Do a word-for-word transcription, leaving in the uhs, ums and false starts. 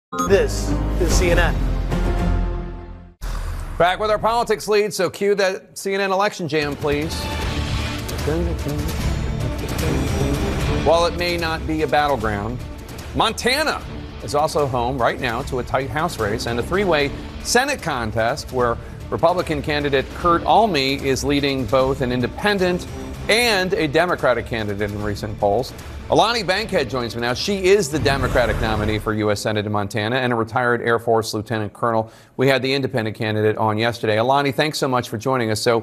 This is C N N. Back with our politics lead, so cue that C N N election jam, please. While it may not be a battleground, Montana is also home right now to a tight House race and a three-way Senate contest where Republican candidate Kurt Alme is leading both an independent and a Democratic candidate in recent polls. Alani Bankhead joins me now. She is the Democratic nominee for U S Senate in Montana and a retired Air Force lieutenant colonel. We had the independent candidate on yesterday. Alani, thanks so much for joining us. So